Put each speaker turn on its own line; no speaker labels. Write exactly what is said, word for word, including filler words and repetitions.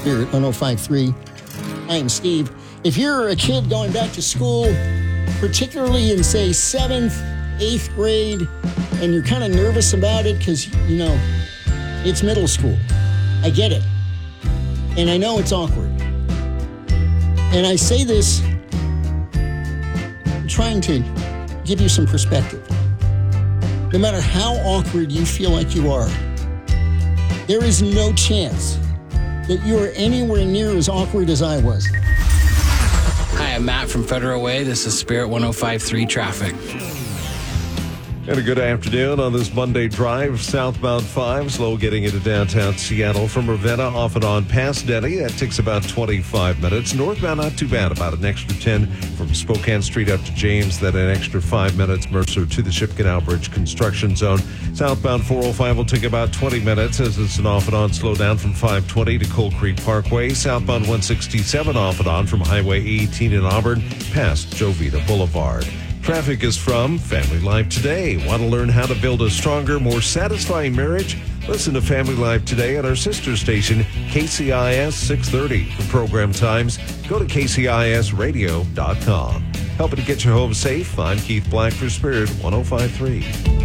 Spirit one oh five three. I am Steve. If you're a kid going back to school, particularly in, say, seventh, eighth grade, and you're kind of nervous about it because, you know, it's middle school. I get it. And I know it's awkward. And I say this trying to give you some perspective. No matter how awkward you feel like you are, there is no chance that you are anywhere near as awkward as I was.
Hi, I'm Matt from Federal Way. This is Spirit one oh five three traffic.
And a good afternoon on this Monday drive. Southbound five, slow getting into downtown Seattle from Ravenna off and on past Denny. That takes about twenty-five minutes. Northbound, not too bad, about an extra ten from Spokane Street up to James. Then an extra five minutes. Mercer to the Ship Canal Bridge construction zone. Southbound four oh five will take about twenty minutes as it's an off and on slowdown from five twenty to Coal Creek Parkway. Southbound one sixty-seven off and on from Highway eighteen in Auburn past Jovita Boulevard. Traffic is from Family Life Today. Want to learn how to build a stronger, more satisfying marriage? Listen to Family Life Today on our sister station, K C I S six thirty. For program times, go to K C I S radio dot com. Helping to get you home safe, I'm Keith Black for Spirit one oh five three.